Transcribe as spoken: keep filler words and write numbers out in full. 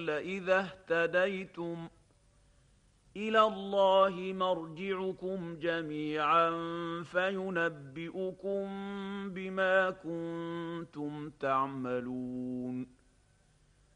الضَّالَّ إِذَا اهْتَدَيْتُمْ إِلَى اللَّهِ مَرْجِعُكُمْ جَمِيعًا فَيُنَبِّئُكُم بِمَا كُنتُمْ تَعْمَلُونَ